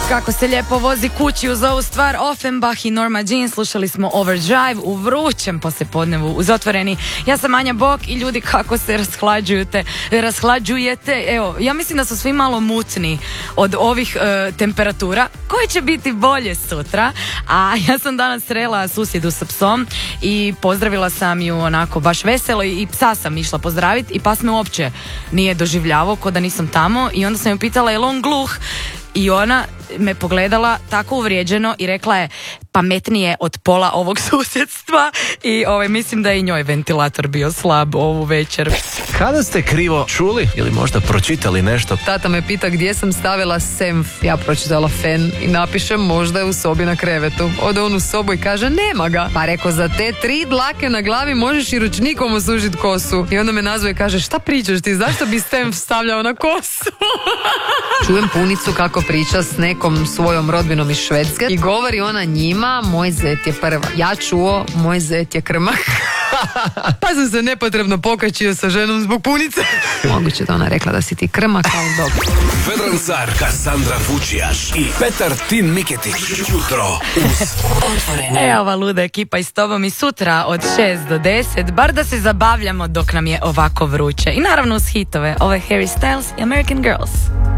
Kako se lijepo vozi kući uz ovu stvar. Offenbach i Norma Jean. Slušali smo Overdrive u vrućem poslijepodnevu uz Otvoreni. Ja sam Anja Bok i ljudi kako se rashlađujete. Evo, ja mislim da su svi malo mutni od ovih temperatura koje će biti bolje sutra. A ja sam danas srela susjedu sa psom i pozdravila sam ju onako baš veselo i psa sam išla pozdraviti i pas me uopće nije doživljavao ko da nisam tamo i onda sam ju pitala je li on gluh i ona me pogledala tako uvrijeđeno i rekla je pametnije od pola ovog susjedstva i mislim da je i njoj ventilator bio slab ovu večer. Kada ste krivo čuli ili možda pročitali nešto? Tata me pita gdje sam stavila senf. Ja pročitala fen i napišem možda je u sobi na krevetu. Ode on u sobu i kaže nema ga. Pa reko za te 3 dlake na glavi možeš i ručnikom osužiti kosu. I onda me nazove i kaže šta pričaš ti, zašto bi senf stavljao na kosu? Čujem punicu kako priča s nekom svojom rodbinom iz Švedske i govori ona njima moj zet je prva. Ja čuo moj zet je krmak. Pa sam se nepotrebno pokačio sa ženom zbog punice. Moguće da ona rekla da si ti krmak, ali dobro. Vedran Car, Kassandra Vučijaš i Petar Tin Miketić. Jutro uz Otvorene. Ova luda ekipa i s tobom i sutra od 6 do 10. Bar da se zabavljamo dok nam je ovako vruće. I naravno uz hitove. Ovo je Harry Styles i American Girls.